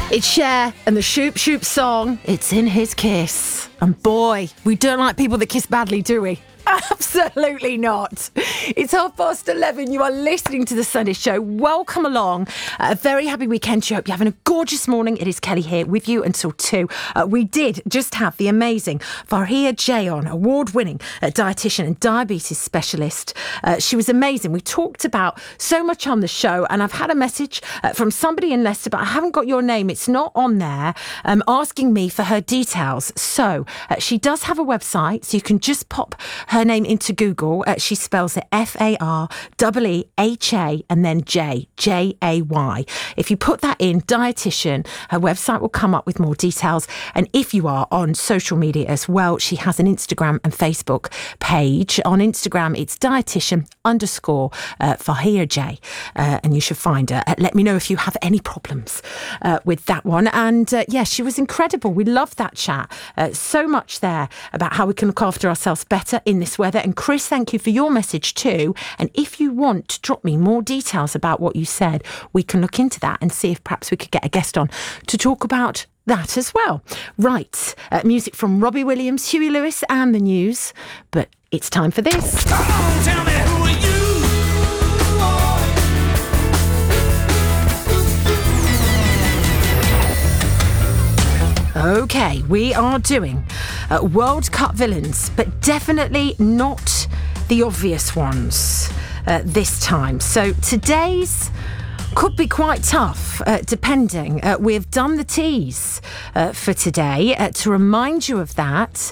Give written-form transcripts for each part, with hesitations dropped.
It's Cher and the Shoop Shoop song, It's in His Kiss. And boy, we don't like people that kiss badly, do we? Absolutely not. It's 11:30. You are listening to The Sunday Show. Welcome along. A very happy weekend. I hope you're having a gorgeous morning. It is Kelly here with you until 2. We did just have the amazing Farhia J on, award-winning dietitian and diabetes specialist. She was amazing. We talked about so much on the show, and I've had a message from somebody in Leicester, but I haven't got your name. It's not on there, asking me for her details. So she does have a website, so you can just pop her name into Google. She spells it F-A-R-E-E-H-A and then J-A-Y. If you put that in, dietitian, her website will come up with more details. And if you are on social media as well, she has an Instagram and Facebook page. On Instagram, it's dietitian_Farhia J. And you should find her. Let me know if you have any problems with that one. And yeah, she was incredible. We loved that chat. So much there about how we can look after ourselves better in this weather. And Chris, thank you for your message too. And if you want to drop me more details about what you said, we can look into that and see if perhaps we could get a guest on to talk about that as well. Right, music from Robbie Williams, Huey Lewis and the news. But it's time for this. Come on, tell me, who are you? Okay, we are doing World Cup villains, but definitely not the obvious ones this time. So today's could be quite tough, depending. We've done the tease for today. To remind you of that,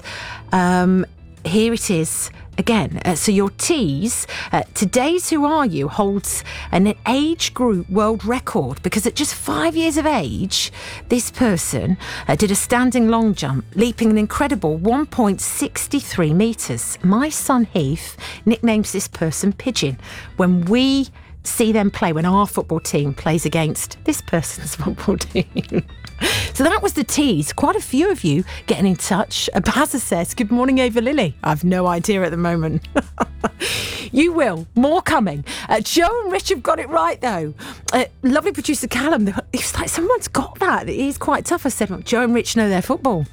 here it is again. So your tease, today's Who Are You holds an age group world record because at just 5 years of age, this person did a standing long jump, leaping an incredible 1.63 metres. My son Heath nicknames this person Pigeon. When we see them play, when our football team plays against this person's football team. So that was the tease. Quite a few of you getting in touch. Baza says, good morning, Ava Lily. I've no idea at the moment. You will. More coming. Joe and Rich have got it right, though. Lovely producer Callum, he was like, someone's got that. It is quite tough. I said, well, Joe and Rich know their football.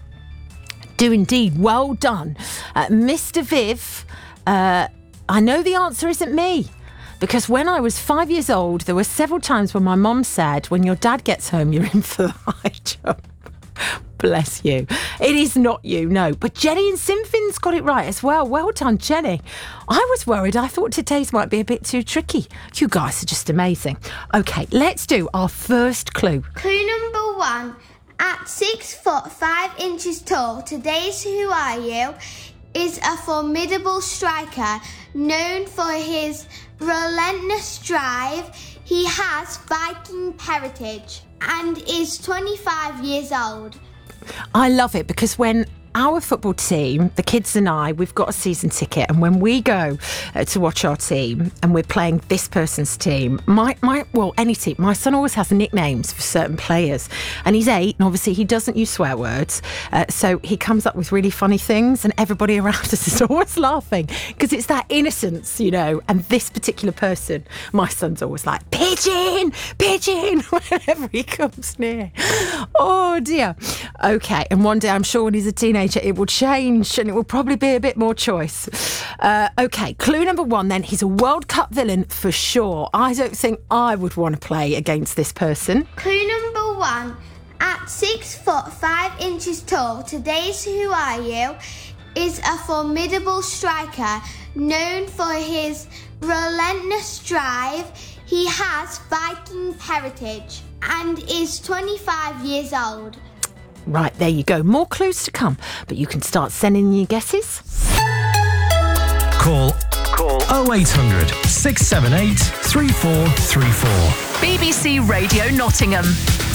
Do indeed. Well done. Mr. Viv, I know the answer isn't me. Because when I was 5 years old, there were several times when my mum said, when your dad gets home, you're in for the high jump. Bless you. It is not you, no. But Jenny and Sinfin's got it right as well. Well done, Jenny. I was worried. I thought today's might be a bit too tricky. You guys are just amazing. OK, let's do our first clue. Clue number 1. At 6 foot 5 inches tall, today's Who Are You is a formidable striker known for his relentless drive. He has Viking heritage and is 25 years old. I love it because when our football team, the kids and I, we've got a season ticket, and when we go to watch our team and we're playing this person's team, any team, my son always has nicknames for certain players, and he's 8 and obviously he doesn't use swear words, so he comes up with really funny things and everybody around us is always laughing because it's that innocence, you know. And this particular person, my son's always like, pigeon, pigeon, whenever he comes near. Oh dear. Okay, and one day I'm sure when he's a teenager it will change and it will probably be a bit more choice. OK, clue number 1 then. He's a World Cup villain for sure. I don't think I would want to play against this person. Clue number 1. At 6 foot 5 inches tall, today's Who Are You is a formidable striker known for his relentless drive. He has Viking heritage and is 25 years old. Right, there you go. More clues to come, but you can start sending your guesses. Call 0800 678 3434. BBC Radio Nottingham.